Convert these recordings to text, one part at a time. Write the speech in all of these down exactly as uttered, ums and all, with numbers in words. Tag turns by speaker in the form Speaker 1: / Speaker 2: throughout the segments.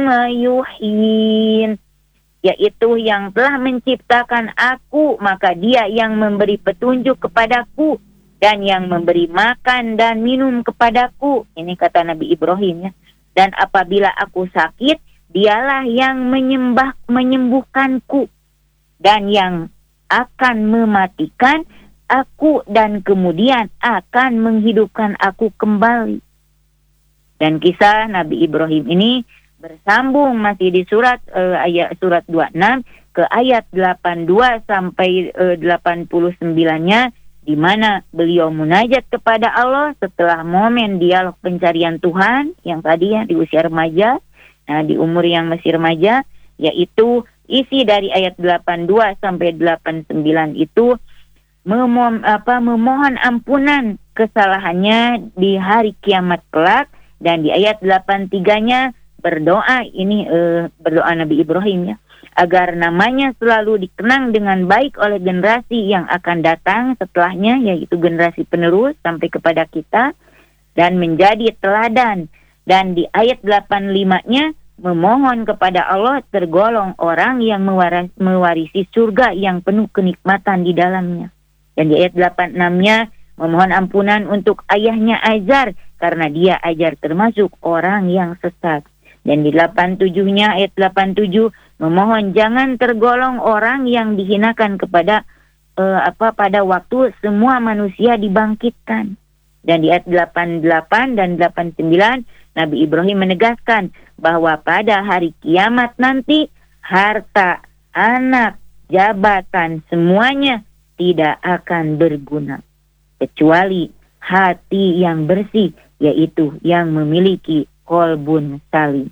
Speaker 1: yuhyin, yaitu yang telah menciptakan aku, maka dia yang memberi petunjuk kepadaku dan yang memberi makan dan minum kepadaku. Ini kata Nabi Ibrahim ya. Dan apabila aku sakit, dialah yang menyembah menyembuhkanku dan yang akan mematikan aku dan kemudian akan menghidupkan aku kembali. Dan kisah Nabi Ibrahim ini bersambung masih di surat uh, ayat surat dua puluh enam ke ayat delapan puluh dua sampai uh, delapan puluh sembilan-nya, di mana beliau munajat kepada Allah setelah momen dialog pencarian Tuhan yang tadi ya di usia remaja, nah di umur yang masih remaja, yaitu isi dari ayat delapan puluh dua sampai delapan puluh sembilan itu memohon apa memohon ampunan kesalahannya di hari kiamat kelak, dan di ayat delapan puluh tiga-nya berdoa ini eh, berdoa Nabi Ibrahim ya, agar namanya selalu dikenang dengan baik oleh generasi yang akan datang setelahnya, yaitu generasi penerus sampai kepada kita, dan menjadi teladan. Dan di ayat delapan puluh lima-nya memohon kepada Allah tergolong orang yang mewaris, mewarisi surga yang penuh kenikmatan di dalamnya. Dan di ayat delapan puluh enam-nya memohon ampunan untuk ayahnya Azar karena dia Azar termasuk orang yang sesat. Dan di delapan puluh tujuh-nya ayat delapan puluh tujuh memohon jangan tergolong orang yang dihinakan kepada uh, apa pada waktu semua manusia dibangkitkan. Dan di ayat delapan puluh delapan dan delapan puluh sembilan Nabi Ibrahim menegaskan bahwa pada hari kiamat nanti harta, anak, jabatan semuanya tidak akan berguna kecuali hati yang bersih, yaitu yang memiliki kolbun salim.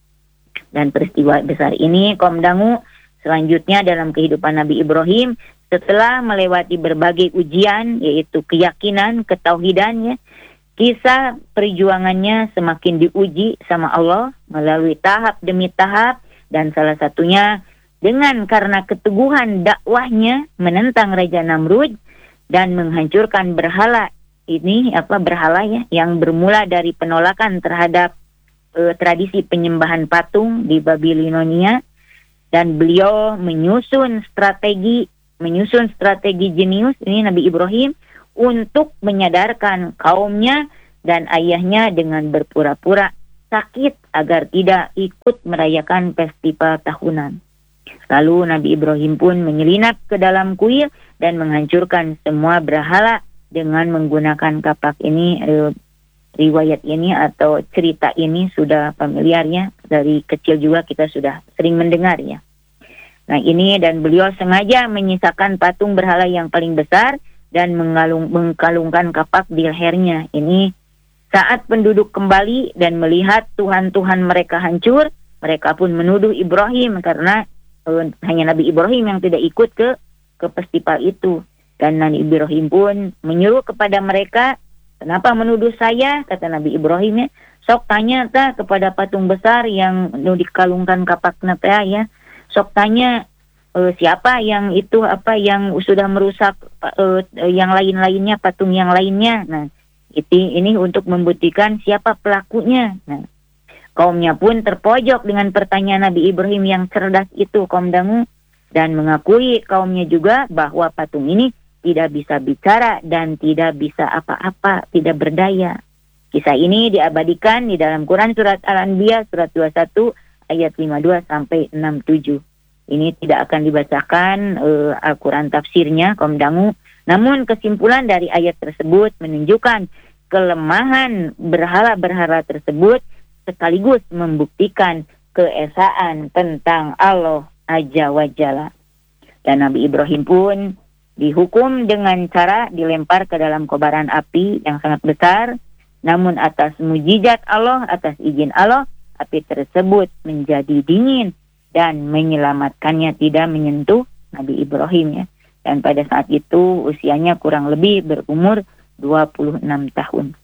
Speaker 1: Dan peristiwa besar ini kaum dangu selanjutnya dalam kehidupan Nabi Ibrahim setelah melewati berbagai ujian, yaitu keyakinan, ketauhidannya, kisah perjuangannya semakin diuji sama Allah melalui tahap demi tahap, dan salah satunya dengan karena keteguhan dakwahnya menentang Raja Namrud dan menghancurkan berhala ini apa berhala ya yang bermula dari penolakan terhadap uh, tradisi penyembahan patung di Babilonia, dan beliau menyusun strategi menyusun strategi jenius ini Nabi Ibrahim untuk menyadarkan kaumnya dan ayahnya dengan berpura-pura sakit agar tidak ikut merayakan festival tahunan. Lalu Nabi Ibrahim pun menyelinap ke dalam kuil dan menghancurkan semua berhala dengan menggunakan kapak ini. Eh, riwayat ini atau cerita ini sudah familiar ya, dari kecil juga kita sudah sering mendengar ya. Nah ini, dan beliau sengaja menyisakan patung berhala yang paling besar dan mengalung, mengkalungkan kapak di lehernya. Ini saat penduduk kembali dan melihat Tuhan-Tuhan mereka hancur, mereka pun menuduh Ibrahim karena uh, hanya Nabi Ibrahim yang tidak ikut ke ke festival itu. Dan Nabi Ibrahim pun menyuruh kepada mereka, kenapa menuduh saya? Kata Nabi Ibrahim ya, sok tanya ta kepada patung besar yang dikalungkan kapak nata ya. Sok tanya uh, siapa yang itu apa yang sudah merusak uh, yang lain-lainnya, patung yang lainnya. Nah, itu ini untuk membuktikan siapa pelakunya. Nah, kaumnya pun terpojok dengan pertanyaan Nabi Ibrahim yang cerdas itu, kaum dangu, dan mengakui kaumnya juga bahwa patung ini tidak bisa bicara dan tidak bisa apa-apa, tidak berdaya. Kisah ini diabadikan di dalam Quran surat Al-Anbiya surat dua puluh satu ayat lima puluh dua sampai enam puluh tujuh. Ini tidak akan dibacakan uh, Al-Quran tafsirnya kaum dangu. Namun kesimpulan dari ayat tersebut menunjukkan kelemahan berhala-berhala tersebut sekaligus membuktikan keesaan tentang Allah Azza wa Jalla. Dan Nabi Ibrahim pun dihukum dengan cara dilempar ke dalam kobaran api yang sangat besar. Namun atas mujizat Allah, atas izin Allah, api tersebut menjadi dingin dan menyelamatkannya, tidak menyentuh Nabi Ibrahim ya. Dan pada saat itu usianya kurang lebih berumur dua puluh enam tahun.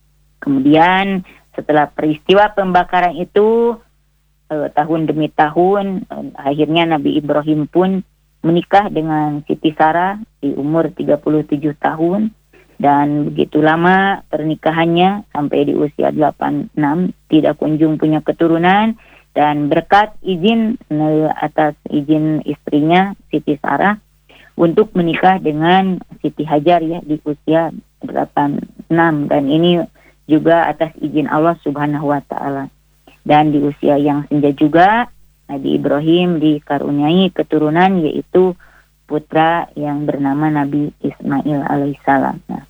Speaker 1: Kemudian setelah peristiwa pembakaran itu eh, tahun demi tahun, eh, akhirnya Nabi Ibrahim pun menikah dengan Siti Sarah di umur tiga puluh tujuh tahun, dan begitu lama pernikahannya sampai di usia delapan puluh enam tidak kunjung punya keturunan, Dan berkat izin eh, atas izin istrinya Siti Sarah untuk menikah dengan Siti Hajar ya di usia delapan puluh enam, dan ini juga atas izin Allah Subhanahu wa taala. Dan di usia yang senja juga Nabi Ibrahim dikaruniai keturunan, yaitu putra yang bernama Nabi Ismail alaihissalam. Nah,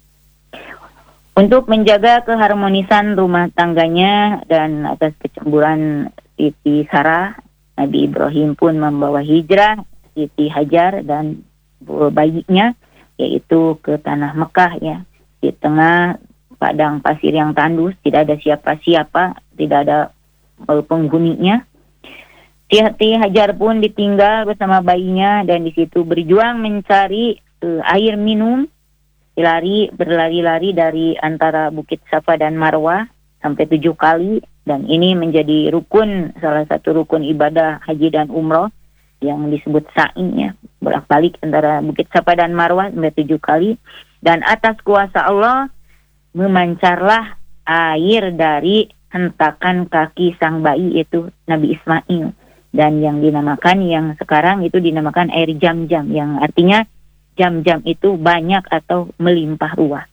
Speaker 1: untuk menjaga keharmonisan rumah tangganya dan atas kecemburuan Siti Sarah, Nabi Ibrahim pun membawa hijrah Siti Hajar dan bayinya, yaitu ke tanah Mekah ya, di tengah padang pasir yang tandus, tidak ada siapa-siapa, tidak ada uh, penghuninya. Siti Hajar pun ditinggal bersama bayinya dan di situ berjuang mencari uh, air minum, lari berlari-lari dari antara Bukit Safa dan Marwah sampai tujuh kali, dan ini menjadi rukun, salah satu rukun ibadah haji dan umroh yang disebut sa'i ya, bolak-balik antara Bukit Safa dan Marwah sampai tujuh kali. Dan atas kuasa Allah memancarlah air dari hentakan kaki sang bayi, yaitu Nabi Ismail, dan yang dinamakan, yang sekarang itu dinamakan air Jam-Jam, yang artinya jam-jam itu banyak atau melimpah ruah.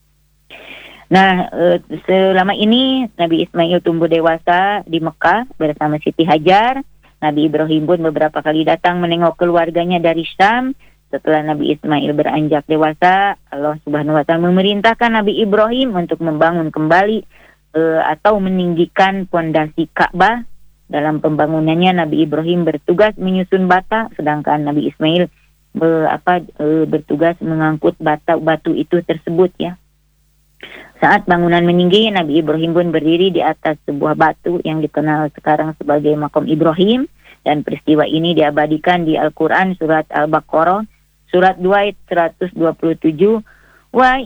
Speaker 1: Nah, e, selama ini Nabi Ismail tumbuh dewasa di Mekah bersama Siti Hajar. Nabi Ibrahim pun beberapa kali datang menengok keluarganya dari Syam. Setelah Nabi Ismail beranjak dewasa, Allah Subhanahu wa taala memerintahkan Nabi Ibrahim untuk membangun kembali e, atau meninggikan pondasi Ka'bah. Dalam pembangunannya Nabi Ibrahim bertugas menyusun bata, sedangkan Nabi Ismail e, apa e, bertugas mengangkut bata-batu itu tersebut ya. Saat bangunan meninggi, Nabi Ibrahim pun berdiri di atas sebuah batu yang dikenal sekarang sebagai Maqam Ibrahim, dan peristiwa ini diabadikan di Al-Quran surat Al-Baqarah surat dua ayat seratus dua puluh tujuh. Wa